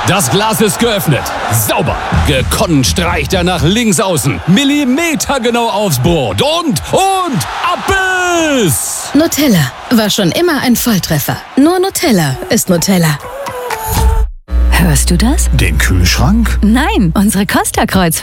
Das Glas ist geöffnet. Sauber. Gekonnt streicht er nach links außen. Millimetergenau aufs Brot. Und ab ist... Nutella war schon immer ein Volltreffer. Nur Nutella ist Nutella. Hörst du das? Den Kühlschrank? Nein, unsere Costa-Kreuzfahrt.